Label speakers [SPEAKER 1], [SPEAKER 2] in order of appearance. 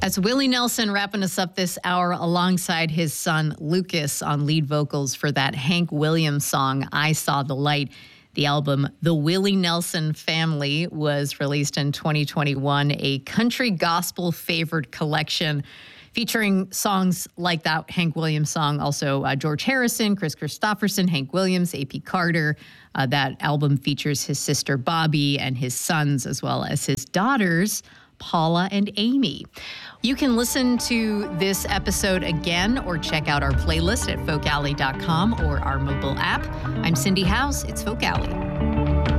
[SPEAKER 1] That's Willie Nelson wrapping us up this hour alongside his son Lucas on lead vocals for that Hank Williams song, I Saw the Light. The album The Willie Nelson Family was released in 2021, a country gospel favored collection featuring songs like that Hank Williams song, also George Harrison, Chris Christopherson, Hank Williams, A.P. Carter. That album features his sister Bobby and his sons, as well as his daughters, Paula and Amy. You can listen to this episode again or check out our playlist at folkalley.com or our mobile app. I'm Cindy House. It's Folk Alley.